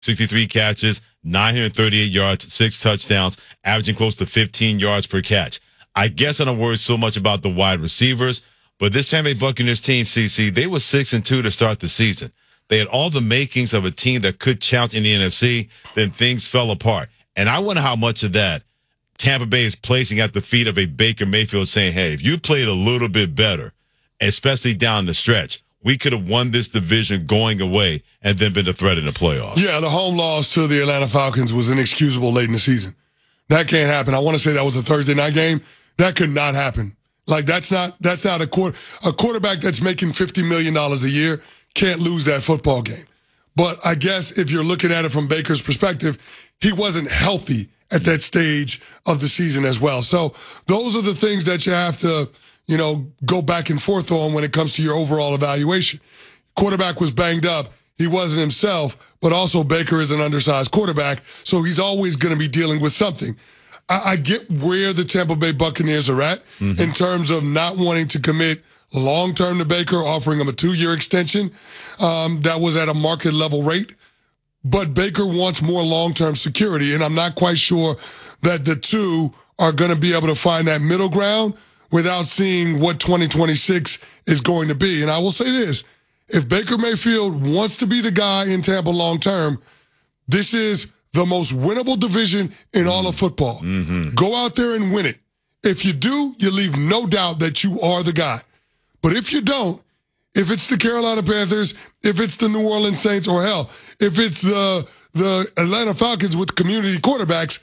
63 catches, 938 yards, 6 touchdowns, averaging close to 15 yards per catch. I guess I don't worry so much about the wide receivers, but this Tampa Bay Buccaneers team, CC, they were 6-2 to start the season. They had all the makings of a team that could challenge in the NFC, then things fell apart. And I wonder how much of that Tampa Bay is placing at the feet of a Baker Mayfield saying, hey, if you played a little bit better, especially down the stretch, we could have won this division going away and then been a threat in the playoffs. Yeah, the home loss to the Atlanta Falcons was inexcusable late in the season. That can't happen. I want to say that was a Thursday night game. That could not happen. Like, that's not a quarterback that's making $50 million a year can't lose that football game. But I guess if you're looking at it from Baker's perspective, he wasn't healthy at that stage of the season as well. So those are the things that you have to, go back and forth on when it comes to your overall evaluation. Quarterback was banged up. He wasn't himself, but also Baker is an undersized quarterback, so he's always going to be dealing with something. I get where the Tampa Bay Buccaneers are at in terms of not wanting to commit long-term to Baker, offering him a 2-year extension that was at a market level rate. But Baker wants more long-term security, and I'm not quite sure that the two are going to be able to find that middle ground without seeing what 2026 is going to be. And I will say this, if Baker Mayfield wants to be the guy in Tampa long-term, this is the most winnable division in all of football. Go out there and win it. If you do, you leave no doubt that you are the guy. But if you don't, if it's the Carolina Panthers, if it's the New Orleans Saints, or hell, if it's the Atlanta Falcons with community quarterbacks,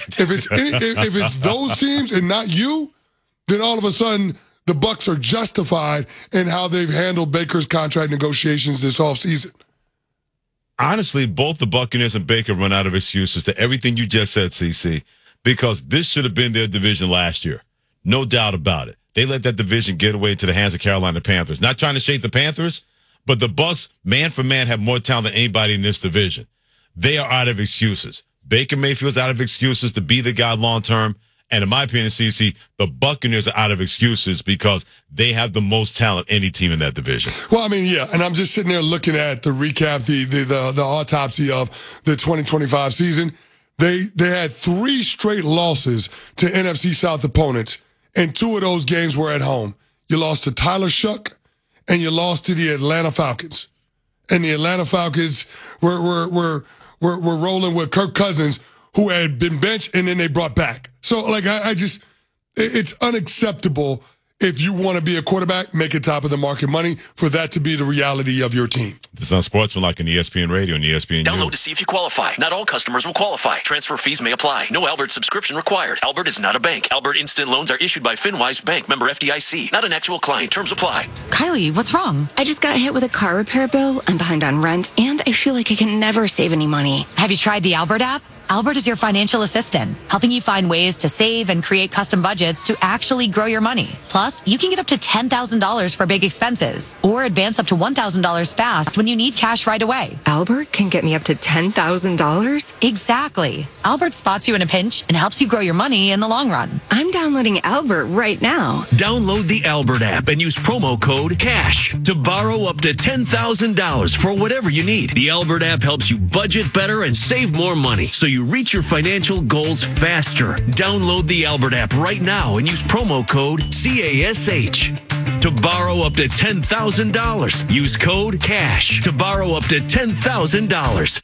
if it's those teams and not you, then all of a sudden the Bucs are justified in how they've handled Baker's contract negotiations this offseason. Honestly, both the Buccaneers and Baker run out of excuses to everything you just said, CC, because this should have been their division last year. No doubt about it. They let that division get away to the hands of Carolina Panthers. Not trying to shake the Panthers, but the Bucs, man for man, have more talent than anybody in this division. They are out of excuses. Baker Mayfield's out of excuses to be the guy long term. And in my opinion, CC, the Buccaneers are out of excuses because they have the most talent any team in that division. Well, I mean, yeah, and I'm just sitting there looking at the recap, the autopsy of the 2025 season. They had 3 straight losses to NFC South opponents, and 2 of those games were at home. You lost to Tyler Shuck, and you lost to the Atlanta Falcons. And the Atlanta Falcons were rolling with Kirk Cousins, who had been benched, and then they brought back. So, like, it's unacceptable if you want to be a quarterback, make it top of the market money, for that to be the reality of your team. This is on Sportsmanlike on ESPN Radio and ESPN. Download to see if you qualify. Not all customers will qualify. Transfer fees may apply. No Albert subscription required. Albert is not a bank. Albert Instant Loans are issued by FinWise Bank, member FDIC. Not an actual client. Terms apply. Kylie, what's wrong? I just got hit with a car repair bill. I'm behind on rent, and I feel like I can never save any money. Have you tried the Albert app? Albert is your financial assistant, helping you find ways to save and create custom budgets to actually grow your money. Plus, you can get up to $10,000 for big expenses or advance up to $1,000 fast when you need cash right away. Albert can get me up to $10,000? Exactly. Albert spots you in a pinch and helps you grow your money in the long run. I'm downloading Albert right now. Download the Albert app and use promo code CASH to borrow up to $10,000 for whatever you need. The Albert app helps you budget better and save more money, so you reach your financial goals faster. Download the Albert app right now and use promo code CASH to borrow up to $10,000. Use code CASH to borrow up to $10,000.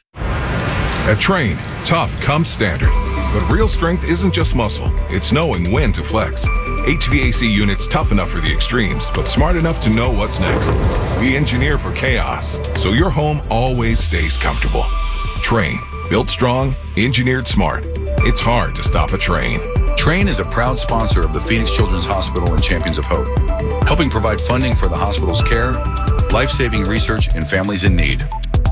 At Train, tough comes standard. But real strength isn't just muscle, it's knowing when to flex. HVAC units tough enough for the extremes, but smart enough to know what's next. We engineer for chaos, so your home always stays comfortable. Train, built strong, engineered smart. It's hard to stop a train. Train is a proud sponsor of the Phoenix Children's Hospital and Champions of Hope, helping provide funding for the hospital's care, life-saving research, and families in need.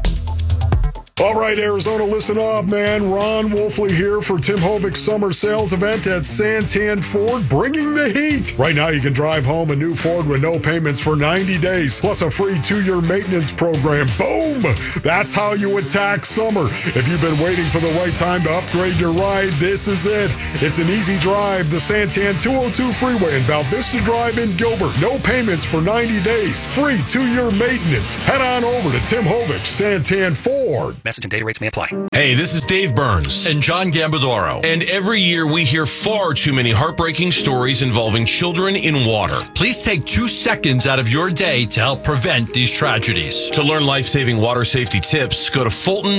All right, Arizona, listen up, man. Ron Wolfley here for Tim Hovic's summer sales event at Santan Ford, bringing the heat. Right now, you can drive home a new Ford with no payments for 90 days, plus a free 2-year maintenance program. Boom! That's how you attack summer. If you've been waiting for the right time to upgrade your ride, this is it. It's an easy drive, the Santan 202 freeway in Val Vista Drive in Gilbert. No payments for 90 days, free 2-year maintenance. Head on over to Tim Hovic's Santan Ford. Message and data rates may apply. Hey, this is Dave Burns. And John Gambadoro. And every year we hear far too many heartbreaking stories involving children in water. Please take 2 seconds out of your day to help prevent these tragedies. To learn life-saving water safety tips, go to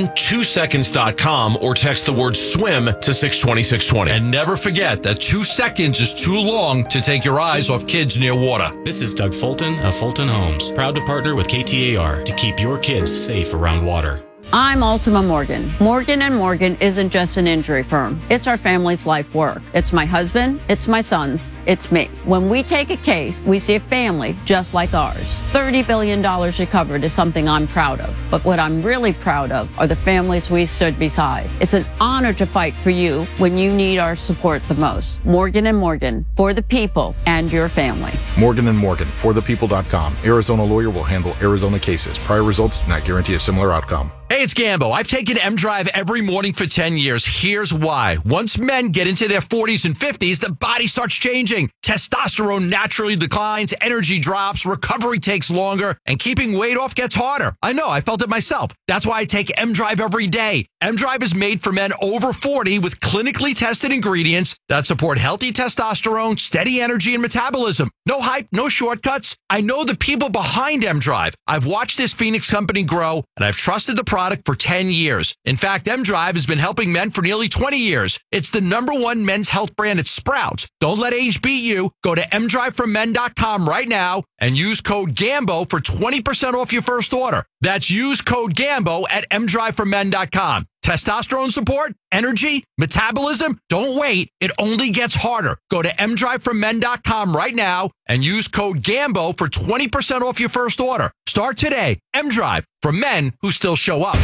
Fulton2seconds.com or text the word SWIM to 620-620. And never forget that 2 seconds is too long to take your eyes off kids near water. This is Doug Fulton of Fulton Homes, proud to partner with KTAR to keep your kids safe around water. I'm Ultima Morgan. Morgan & Morgan isn't just an injury firm. It's our family's life work. It's my husband, it's my sons, it's me. When we take a case, we see a family just like ours. $30 billion recovered is something I'm proud of. But what I'm really proud of are the families we stood beside. It's an honor to fight for you when you need our support the most. Morgan & Morgan, for the people and your family. Morgan & Morgan, forthepeople.com. Arizona lawyer will handle Arizona cases. Prior results do not guarantee a similar outcome. Hey, it's Gambo. I've taken M-Drive every morning for 10 years. Here's why. Once men get into their 40s and 50s, the body starts changing. Testosterone naturally declines, energy drops, recovery takes longer, and keeping weight off gets harder. I know, I felt it myself. That's why I take M-Drive every day. M-Drive is made for men over 40 with clinically tested ingredients that support healthy testosterone, steady energy, and metabolism. No hype, no shortcuts. I know the people behind M-Drive. I've watched this Phoenix company grow, and I've trusted the product for 10 years. In fact, M-Drive has been helping men for nearly 20 years. It's the #1 men's health brand at Sprouts. Don't let age beat you. Go to mdriveformen.com right now and use code GAMBO for 20% off your first order. That's use code GAMBO at mdriveformen.com. Testosterone support, energy, metabolism, don't wait. It only gets harder. Go to mdriveformen.com right now and use code GAMBO for 20% off your first order. Start today. M-Drive, for men who still show up.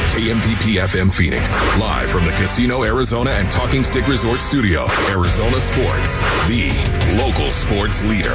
KMPP FM Phoenix, live from the Casino Arizona and Talking Stick Resort Studio. Arizona Sports, the local sports leader.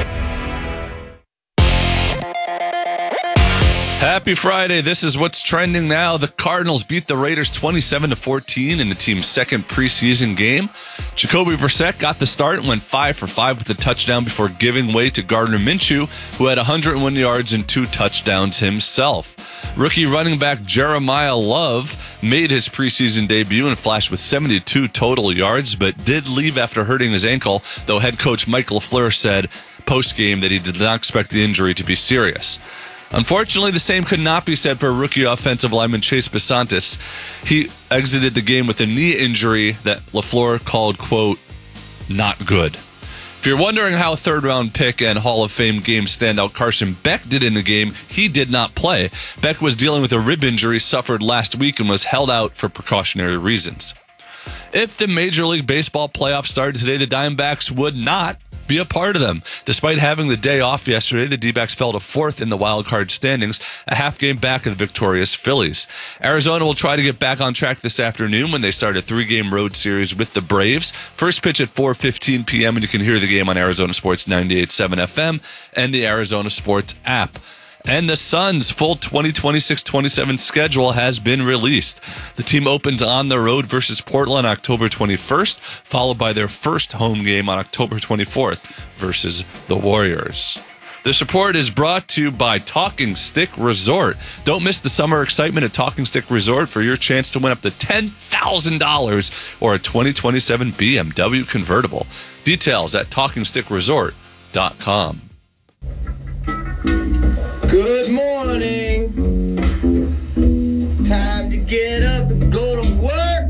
Happy Friday. This is what's trending now. The Cardinals beat the Raiders 27-14 in the team's second preseason game. Jacoby Brissett got the start and went 5 for 5 with a touchdown before giving way to Gardner Minshew, who had 101 yards and 2 touchdowns himself. Rookie running back Jeremiah Love made his preseason debut and flashed with 72 total yards, but did leave after hurting his ankle, though head coach Mike LaFleur said post-game that he did not expect the injury to be serious. Unfortunately, the same could not be said for rookie offensive lineman Chase Besantis. He exited the game with a knee injury that LaFleur called, quote, not good. If you're wondering how third-round pick and Hall of Fame game standout Carson Beck did in the game, he did not play. Beck was dealing with a rib injury suffered last week and was held out for precautionary reasons. If the Major League Baseball playoffs started today, the Diamondbacks would not be a part of them. Despite having the day off yesterday, the D-backs fell to 4th in the wild card standings, a half game back of the victorious Phillies. Arizona will try to get back on track this afternoon when they start a 3-game road series with the Braves. First pitch at 4:15 p.m., and you can hear the game on Arizona Sports 98.7 FM and the Arizona Sports app. And the Suns' full 2026-27 schedule has been released. The team opens on the road versus Portland October 21st, followed by their first home game on October 24th versus the Warriors. This report is brought to you by Talking Stick Resort. Don't miss the summer excitement at Talking Stick Resort for your chance to win up to $10,000 or a 2027 BMW convertible. Details at TalkingStickResort.com. Good morning. Time to get up and go to work.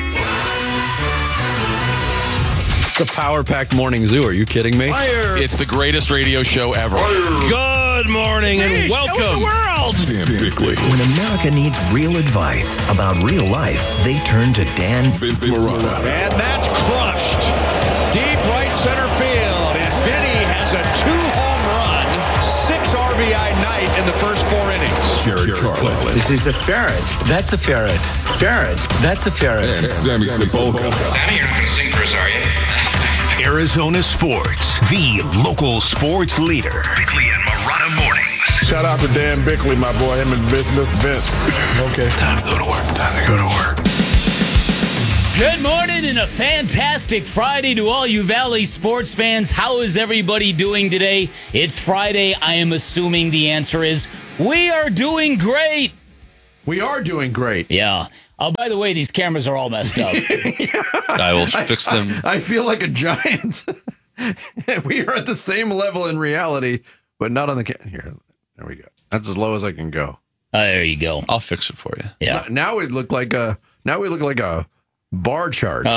The Power Pack Morning Zoo. Are you kidding me? Fire. It's the greatest radio show ever. Fire. Good morning and welcome. The world. Dan Bickley. When America needs real advice about real life, they turn to Dan Vince Marotta. And that's crushed. Deep right center field. And Vinny has a 2-home run, 6 RBI night in the first 4 innings. Jared Carlin. This is a ferret. That's a ferret. Ferret. That's a ferret. And Sammy Sepulka. Sammy, you're not going to sing for us, are you? Arizona Sports, the local sports leader. Bickley and Marotta mornings. Shout out to Dan Bickley, my boy, him and Vince. Okay. Time to go to work. Time to go to work. Good morning and a fantastic Friday to all you Valley sports fans. How is everybody doing today? It's Friday. I am assuming the answer is we are doing great. We are doing great. Yeah. Oh, by the way, these cameras are all messed up. I will fix them. I feel like a giant. We are at the same level in reality, but not on the here. There we go. That's as low as I can go. There you go. I'll fix it for you. Yeah. Now we look like a bar chart.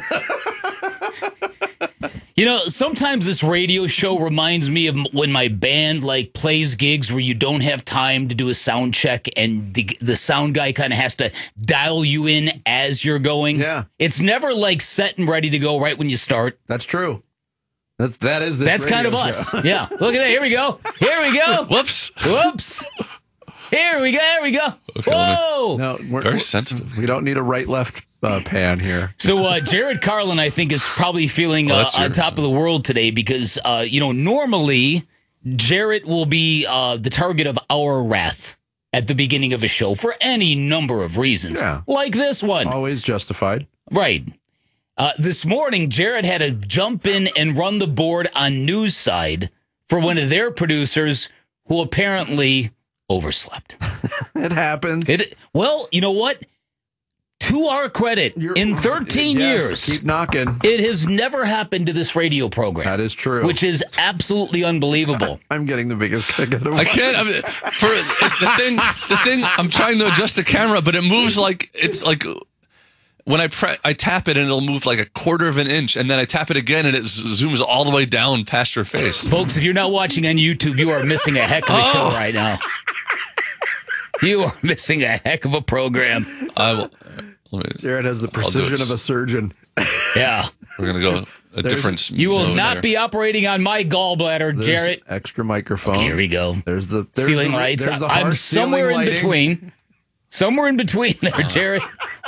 You know, sometimes this radio show reminds me of when my band like plays gigs where you don't have time to do a sound check and the sound guy kind of has to dial you in as you're going. Yeah. It's never like set and ready to go right when you start. That's true. That is this That's kind of radio us. show. Yeah. Look at that. Here we go. Here we go. Whoops. Whoops. Here we go. There we go. Okay, Whoa. No, Very sensitive. We don't need a right-left pan here. So Jared Carlin, I think, is probably feeling on top of the world today because, normally Jared will be the target of our wrath at the beginning of a show for any number of reasons. Yeah. Like this one. Always justified. Right. This morning, Jared had to jump in and run the board on News Side for one of their producers who apparently overslept. It happens. Well, you know what? To our credit, in 13 years, keep knocking. it has never happened to this radio program. That is true. Which is absolutely unbelievable. I'm getting the biggest kick out of I can't. The thing. I'm trying to adjust the camera, but it moves like it's like when I tap it and it'll move like a quarter of an inch, and then I tap it again and it zooms all the way down past your face. Folks, if you're not watching on YouTube, you are missing a heck of a show right now. You are missing a heck of a program. I will. Jared has the precision of a surgeon. Yeah. We're going to go a different. You will not be operating on my gallbladder, Jarrett. Extra microphone. Okay, here we go. There's the ceiling lights. I'm somewhere in between. Somewhere in between there, Jarrett.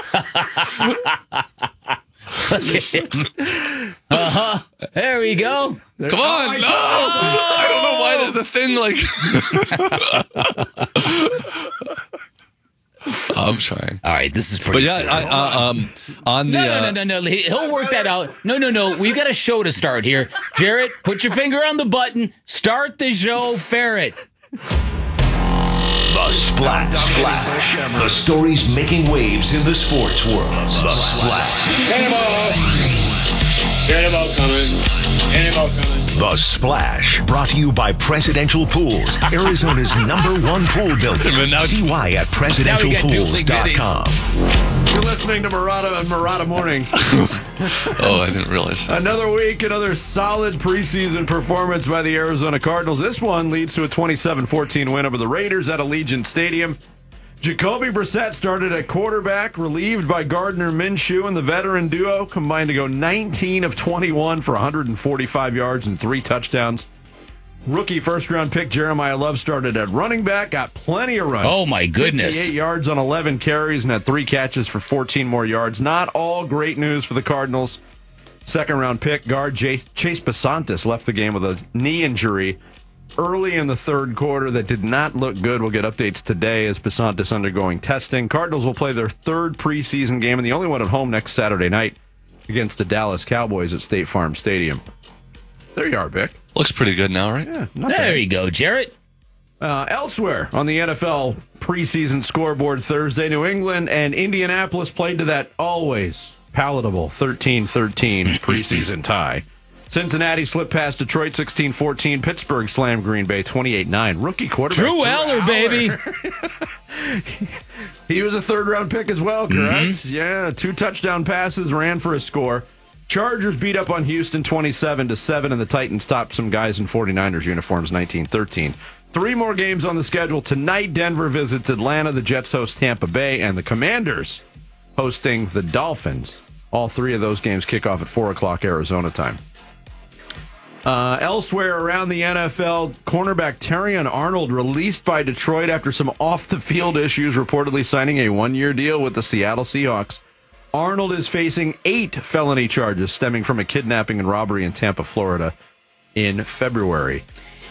There we go. Come on. No. I don't know why the thing like. I'm trying. All right, this is pretty. But yeah, on the no. He'll work that out. No. We've got a show to start here. Jarrett, put your finger on the button. Start the show. Ferret. The Splash. The stories making waves in the sports world. The Splash. Cannonball coming. The Splash, brought to you by Presidential Pools, Arizona's #1 pool builder. See why at presidentialpools.com. You're listening to Murata and Murata Mornings. Oh, I didn't realize that. Another week, another solid preseason performance by the Arizona Cardinals. This one leads to a 27-14 win over the Raiders at Allegiant Stadium. Jacoby Brissett started at quarterback, relieved by Gardner Minshew, and the veteran duo combined to go 19 of 21 for 145 yards and 3 touchdowns. Rookie first-round pick Jeremiah Love started at running back, got plenty of runs. Oh, my goodness. 58 yards on 11 carries and had 3 catches for 14 more yards. Not all great news for the Cardinals. Second-round pick guard Chase Basantis left the game with a knee injury early in the third quarter that did not look good. We'll get updates today as Basantis undergoing testing. Cardinals will play their third preseason game and the only one at home next Saturday night against the Dallas Cowboys at State Farm Stadium. There you are, Vic. Looks pretty good now, right? Yeah. There you go, Jarrett. Elsewhere on the NFL preseason scoreboard Thursday, New England and Indianapolis played to that always palatable 13-13 preseason tie. Cincinnati slipped past Detroit 16-14. Pittsburgh slammed Green Bay 28-9. Rookie quarterback Drew Aller, baby. He was a third-round pick as well, correct? Mm-hmm. Yeah, 2 touchdown passes, ran for a score. Chargers beat up on Houston 27-7, and the Titans topped some guys in 49ers uniforms 19-13. 3 more games on the schedule. Tonight, Denver visits Atlanta. The Jets host Tampa Bay, and the Commanders hosting the Dolphins. All 3 of those games kick off at 4 o'clock Arizona time. Elsewhere around the NFL, cornerback Terrion Arnold released by Detroit after some off-the-field issues, reportedly signing a 1-year deal with the Seattle Seahawks. Arnold is facing 8 felony charges stemming from a kidnapping and robbery in Tampa, Florida in February.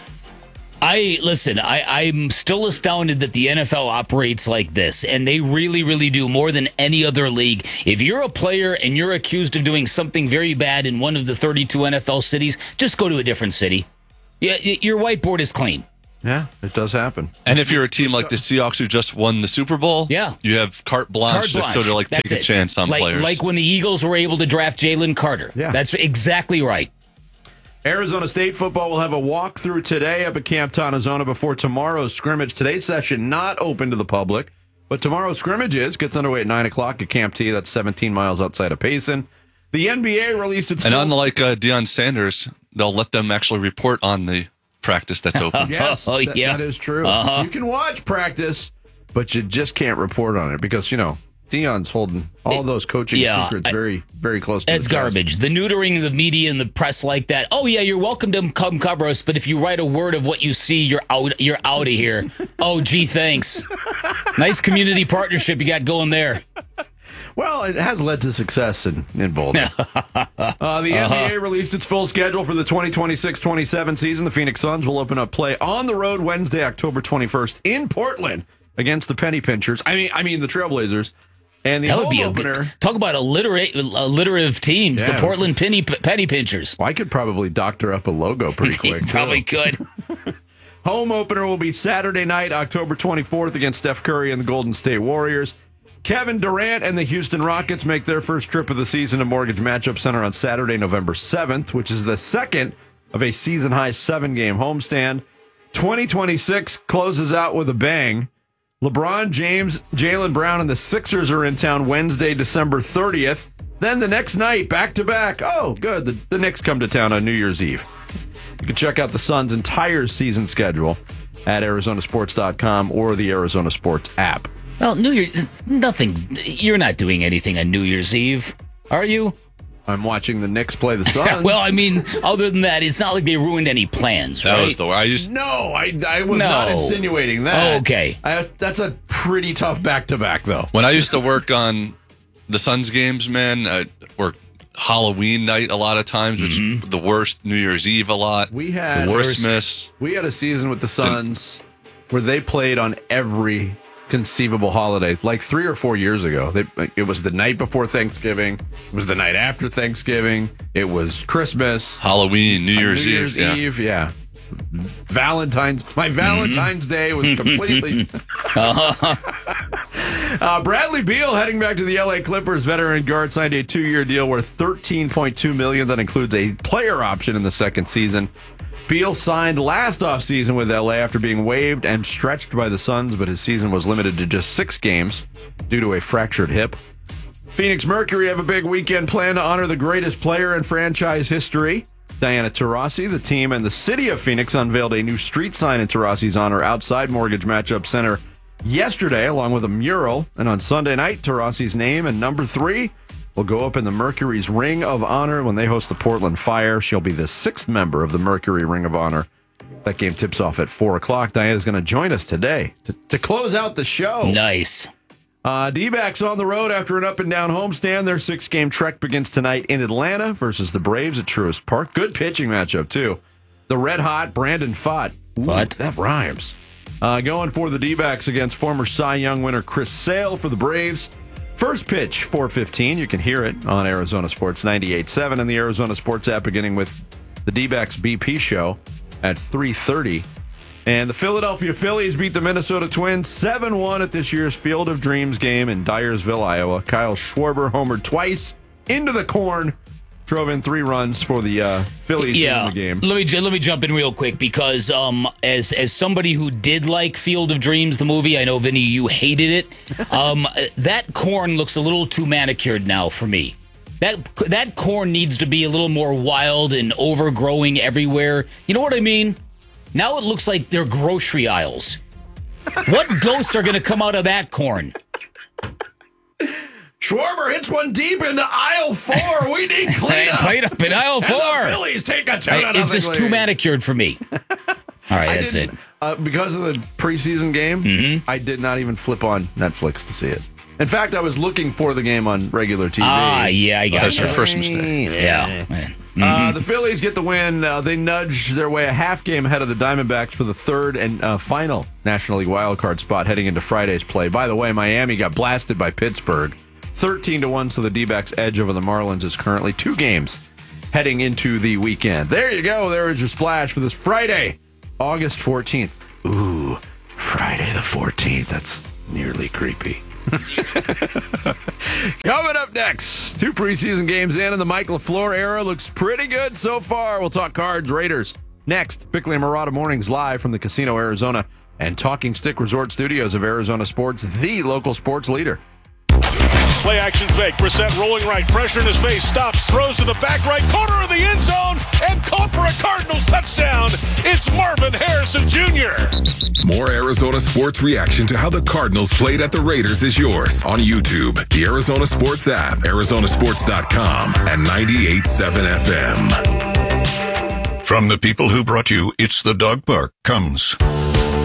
I'm still astounded that the NFL operates like this, and they really, really do more than any other league. If you're a player and you're accused of doing something very bad in one of the 32 NFL cities, just go to a different city. Yeah, your whiteboard is clean. Yeah, it does happen. And if you're a team like the Seahawks who just won the Super Bowl, you have carte blanche to sort of like take a chance on players. Like when the Eagles were able to draft Jalen Carter. Yeah. That's exactly right. Arizona State football will have a walkthrough today up at Camp Tonazona before tomorrow's scrimmage. Today's session not open to the public, but tomorrow's scrimmage gets underway at 9 o'clock at Camp T. That's 17 miles outside of Payson. The NBA released its And unlike Deion Sanders, they'll let them actually report on the practice that's open. Yes, that is true. You can watch practice, but you just can't report on it because, Deion's holding all those coaching secrets very, very close to It's garbage. The neutering of the media and the press like that. Oh, yeah, you're welcome to come cover us, but if you write a word of what you see, you're out of here. Oh, gee, thanks. Nice community partnership you got going there. Well, it has led to success in Boulder. The NBA released its full schedule for the 2026-27 season. The Phoenix Suns will open up play on the road Wednesday, October 21st in Portland against the Penny Pinchers. I mean the Trailblazers. And the that would be opener. Talk about alliterative teams. The Portland Penny Pinchers. Well, I could probably doctor up a logo pretty quick. Probably could. Home opener will be Saturday night, October 24th against Steph Curry and the Golden State Warriors. Kevin Durant and the Houston Rockets make their first trip of the season to Mortgage Matchup Center on Saturday, November 7th, which is the second of a season-high 7-game homestand. 2026 closes out with a bang. LeBron James, Jaylen Brown, and the Sixers are in town Wednesday, December 30th. Then the next night, back-to-back. Oh, good. The Knicks come to town on New Year's Eve. You can check out the Suns' entire season schedule at ArizonaSports.com or the Arizona Sports app. Well, New Year's, nothing. You're not doing anything on New Year's Eve, are you? I'm watching the Knicks play the Suns. Well, I mean, other than that, it's not like they ruined any plans, right? That was the way I was not insinuating that. Oh, okay. That's a pretty tough back-to-back, though. When I used to work on the Suns games, man, or Halloween night a lot of times, which is the worst. New Year's Eve a lot. We had Christmas. We had a season with the Suns where they played on every conceivable holiday, like 3 or 4 years ago. It was the night before Thanksgiving. It was the night after Thanksgiving. It was Christmas, Halloween, New Year's Eve. Yeah. Valentine's Day was completely. Bradley Beal heading back to the LA Clippers. Veteran guard signed a 2-year deal worth $13.2 million. That includes a player option in the second season. Beal signed last offseason with LA after being waived and stretched by the Suns, but his season was limited to just 6 games due to a fractured hip. Phoenix Mercury have a big weekend plan to honor the greatest player in franchise history, Diana Taurasi. The team and the city of Phoenix unveiled a new street sign in Taurasi's honor outside Mortgage Matchup Center yesterday, along with a mural. And on Sunday night, Taurasi's name and number 3 will go up in the Mercury's Ring of Honor when they host the Portland Fire. She'll be the 6th member of the Mercury Ring of Honor. That game tips off at 4 o'clock. Diana's going to join us today to close out the show. Nice. D-backs on the road after an up-and-down homestand. Their 6-game trek begins tonight in Atlanta versus the Braves at Truist Park. Good pitching matchup, too. The red-hot Brandon Pfaadt. What? That rhymes. Going for the D-backs against former Cy Young winner Chris Sale for the Braves. First pitch, 4:15. You can hear it on Arizona Sports 98.7 and the Arizona Sports app, beginning with the D-backs BP show at 3:30. And the Philadelphia Phillies beat the Minnesota Twins 7-1 at this year's Field of Dreams game in Dyersville, Iowa. Kyle Schwarber homered twice into the corn, drove in 3 runs for the Phillies in the game. Let me jump in real quick because as somebody who did like Field of Dreams, the movie, I know, Vinny, you hated it. That corn looks a little too manicured now for me. That corn needs to be a little more wild and overgrowing everywhere. You know what I mean? Now it looks like they're grocery aisles. What ghosts are going to come out of that corn? Schwarber hits one deep into aisle 4. We need cleanup. Clean up in aisle 4. And the Phillies take a 2-0 It's just too manicured for me. All right, that's it. Because of the preseason game, I did not even flip on Netflix to see it. In fact, I was looking for the game on regular TV. Yeah, I got That's your first mistake. Yeah. The Phillies get the win. They nudge their way a half game ahead of the Diamondbacks for the 3rd and final National League wildcard spot heading into Friday's play. By the way, Miami got blasted by Pittsburgh 13-1, so the D-backs' edge over the Marlins is currently 2 games heading into the weekend. There you go. There is your splash for this Friday, August 14th. Ooh, Friday the 14th. That's nearly creepy. Coming up next, 2 preseason games in, and the Mike LaFleur era looks pretty good so far. We'll talk Cards, Raiders. Next, Bickley and Murata Mornings live from the Casino Arizona and Talking Stick Resort Studios of Arizona Sports, the local sports leader. Play action fake. Brissett rolling right. Pressure in his face. Stops. Throws to the back right corner of the end zone and caught for a Cardinals touchdown. It's Marvin Harrison Jr. More Arizona sports reaction to how the Cardinals played at the Raiders is yours on YouTube, the Arizona Sports app, arizonasports.com, and 98.7 FM. From the people who brought you It's the Dog Park comes